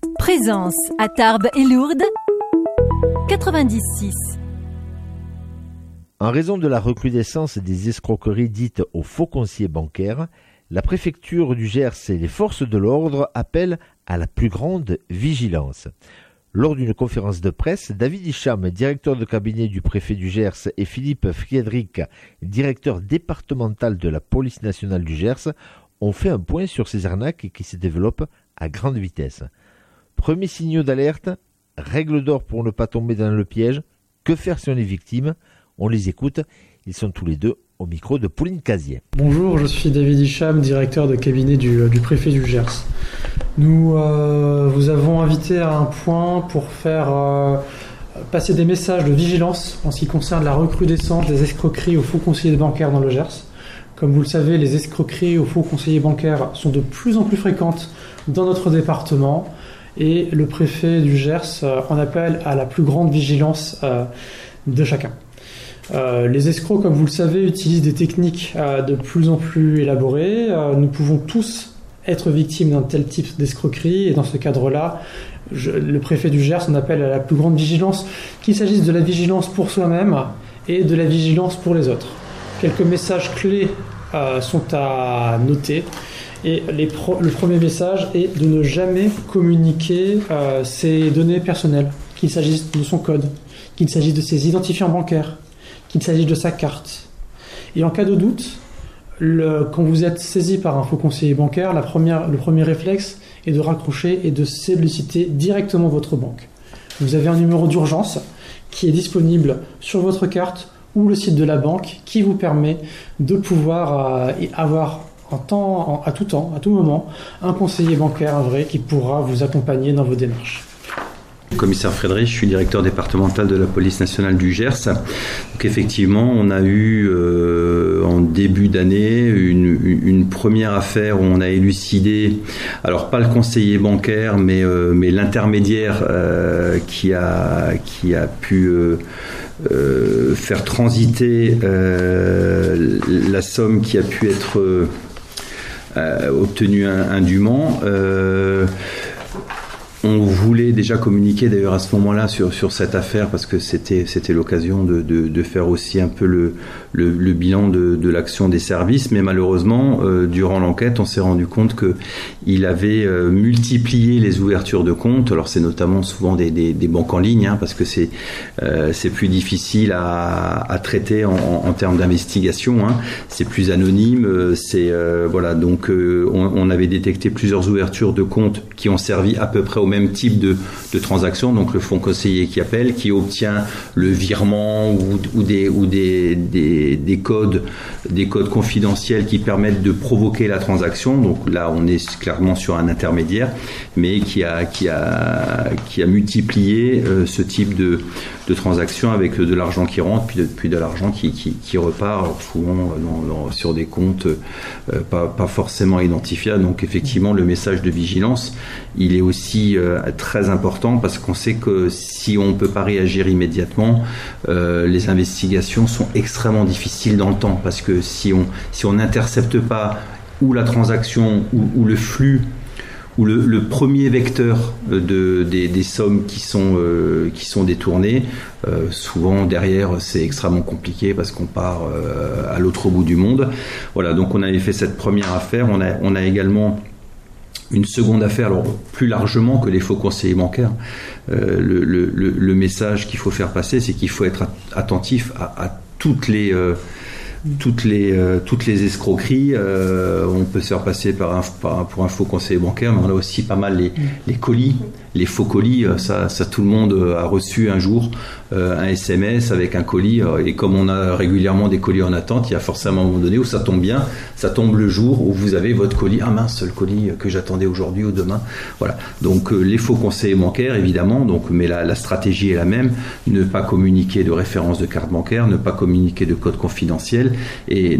Présence à Tarbes et Lourdes, 96. En raison de la recrudescence des escroqueries dites aux faux conseillers bancaires, la préfecture du Gers et les forces de l'ordre appellent à la plus grande vigilance. Lors d'une conférence de presse, David Hicham, directeur de cabinet du préfet du Gers, et Philippe Friedrich, directeur départemental de la police nationale du Gers, ont fait un point sur ces arnaques qui se développent à grande vitesse. Premiers signaux d'alerte, règle d'or pour ne pas tomber dans le piège, que faire si on est victime? On les écoute, ils sont tous les deux au micro de Pauline Casier. Bonjour, je suis David Hicham, directeur de cabinet du préfet du Gers. Nous vous avons invité à un point pour faire passer des messages de vigilance en ce qui concerne la recrudescence des escroqueries aux faux conseillers bancaires dans le Gers. Comme vous le savez, les escroqueries aux faux conseillers bancaires sont de plus en plus fréquentes dans notre département et le préfet du Gers en appelle à la plus grande vigilance de chacun. Les escrocs, comme vous le savez, utilisent des techniques de plus en plus élaborées. Nous pouvons tous être victimes d'un tel type d'escroquerie et dans ce cadre-là, le préfet du Gers en appelle à la plus grande vigilance, qu'il s'agisse de la vigilance pour soi-même et de la vigilance pour les autres. Quelques messages clés sont à noter. Et le premier message est de ne jamais communiquer ses données personnelles, qu'il s'agisse de son code, qu'il s'agisse de ses identifiants bancaires, qu'il s'agisse de sa carte. Et en cas de doute, quand vous êtes saisi par un faux conseiller bancaire, le premier réflexe est de raccrocher et de solliciter directement votre banque. Vous avez un numéro d'urgence qui est disponible sur votre carte ou le site de la banque qui vous permet de pouvoir avoir à tout moment, un conseiller bancaire vrai qui pourra vous accompagner dans vos démarches. Commissaire Friedrich, je suis directeur départemental de la police nationale du Gers. Donc effectivement, on a eu en début d'année une première affaire où on a élucidé, alors pas le conseiller bancaire, mais l'intermédiaire qui a pu faire transiter la somme qui a pu être obtenue indûment. On voulait déjà communiquer d'ailleurs à ce moment-là sur cette affaire parce que c'était l'occasion de faire aussi un peu le bilan de l'action des services, mais malheureusement durant l'enquête on s'est rendu compte qu'il avait multiplié les ouvertures de comptes. Alors c'est notamment souvent des banques en ligne parce que c'est plus difficile à traiter en termes d'investigation, c'est plus anonyme, voilà, donc on avait détecté plusieurs ouvertures de comptes qui ont servi à peu près au même type de transaction, donc le fonds conseiller qui appelle, qui obtient le virement ou des codes confidentiels qui permettent de provoquer la transaction. Donc là on est clairement sur un intermédiaire, mais qui a multiplié ce type de transaction avec de l'argent qui rentre puis de l'argent qui repart souvent sur des comptes pas forcément identifiables. Donc effectivement le message de vigilance il est aussi très important parce qu'on sait que si on ne peut pas réagir immédiatement, les investigations sont extrêmement difficiles dans le temps parce que si on n'intercepte pas ou la transaction ou le flux ou le premier vecteur des sommes qui sont détournées, souvent derrière c'est extrêmement compliqué parce qu'on part à l'autre bout du monde. Voilà, donc on avait fait cette première affaire, on a également une seconde affaire, alors plus largement que les faux conseillers bancaires. Le message qu'il faut faire passer, c'est qu'il faut être attentif à toutes les escroqueries. On peut se faire passer pour un faux conseiller bancaire, mais on a aussi pas mal les colis, les faux colis. Ça tout le monde a reçu un jour un SMS avec un colis, et comme on a régulièrement des colis en attente, il y a forcément un moment donné où ça tombe bien, ça tombe le jour où vous avez votre colis. Ah mince, le colis que j'attendais aujourd'hui ou demain. Voilà. Donc les faux conseillers bancaires évidemment. Donc mais la stratégie est la même. Ne pas communiquer de référence de carte bancaire, ne pas communiquer de code confidentiel et